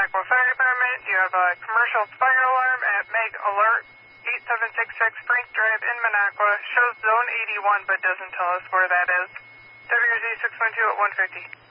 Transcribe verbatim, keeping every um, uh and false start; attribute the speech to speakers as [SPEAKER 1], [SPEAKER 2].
[SPEAKER 1] Minocqua Fire Department. You have a commercial fire alarm at Meg Alert, eight seven six six Frank Drive in Minocqua. Shows zone eighty-one, but doesn't tell us where that is. W Z six one two at one fifty.